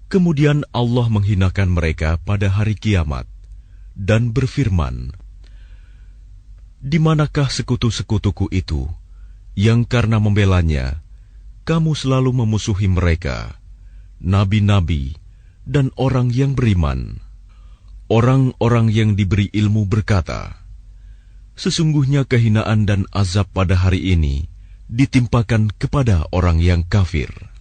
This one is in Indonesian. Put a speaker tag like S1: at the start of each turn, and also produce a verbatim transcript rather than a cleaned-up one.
S1: Kemudian Allah menghinakan mereka pada hari kiamat dan berfirman, "Di manakah sekutu-sekutuku itu yang karena membelanya kamu selalu memusuhi mereka, nabi-nabi dan orang yang beriman?" Orang-orang yang diberi ilmu berkata, "Sesungguhnya kehinaan dan azab pada hari ini ditimpakan kepada orang yang kafir."